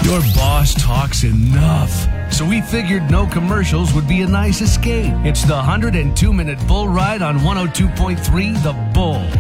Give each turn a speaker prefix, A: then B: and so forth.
A: Your boss talks enough. So we figured no commercials would be a nice escape. It's the 102-minute bull ride on 102.3 The Bull.